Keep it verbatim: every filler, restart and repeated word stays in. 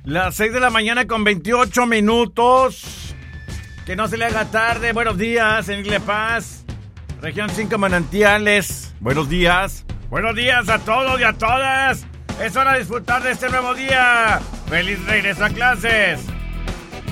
Las seis de la mañana con veintiocho minutos. Que no se le haga tarde. Buenos días en Isla Paz, región cinco Manantiales. Buenos días. Buenos días a todos y a todas. Es hora de disfrutar de este nuevo día. ¡Feliz regreso a clases!